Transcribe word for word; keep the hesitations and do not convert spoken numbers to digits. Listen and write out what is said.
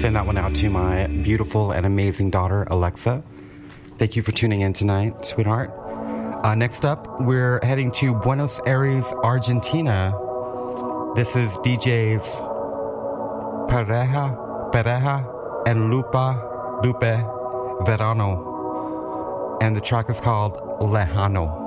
send that one out to my beautiful and amazing daughter, Alexa. Thank you for tuning in tonight, sweetheart. Uh, next up, we're heading to Buenos Aires, Argentina. This is D Js Pareja, Pareja, and Lupa, Lupe Verano. And the track is called Lejano.